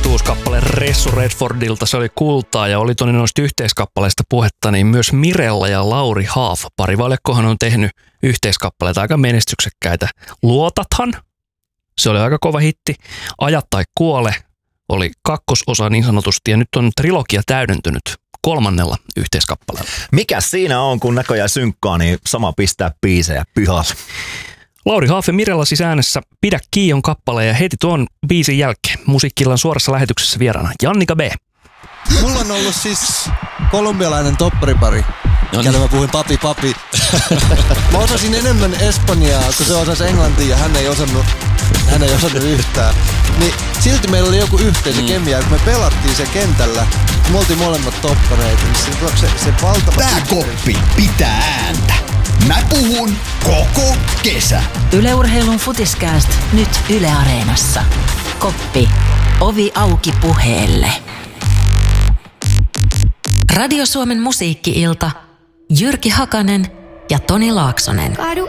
uusi kappale Ressu Redfordilta. Se oli kultaa ja oli tuonne noista yhteiskappaleista puhetta, niin myös Mirella ja Lauri Haaf. Parivaljakkohan on tehnyt yhteiskappaleita aika menestyksekkäitä. Luotathan, se oli aika kova hitti. Aja tai kuole oli kakkososa niin sanotusti ja nyt on trilogia täydentynyt 3. yhteiskappaleella. Mikä siinä on, kun näköjään synkkaa, niin sama pistää biisejä pihalle. Lauri Haaf ja Mirella siis äänessä Pidä kiinni on kappale ja heti tuon biisin jälkeen Musiikki-illan suorassa lähetyksessä vieraana Jannika B. Mulla on ollut siis kolumbialainen topparipari, kelle mä puhuin papi. Mä osasin enemmän espanjaa, kun se osasi englantia ja hän ei osannut yhtään. Niin silti meillä oli joku yhteisö kemia, kun me pelattiin se kentällä, me oltiin molemmat toppareita, niin se valtava... Tää koppi pitää ääntä. Mä puhun koko kesä. Yle Urheilun Futiskääst nyt Yle Areenassa. Koppi. Ovi auki puheelle. Radio Suomen musiikki-ilta. Jyrki Hakanen ja Toni Laaksonen. Kadu